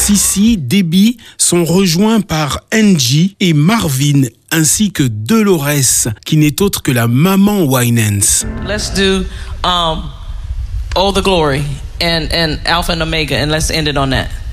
Sissi, Debbie sont rejoints par Angie et Marvin, ainsi que Dolores, qui n'est autre que la maman Winans. Let's do All the Glory and Alpha and Omega, and let's end it on that.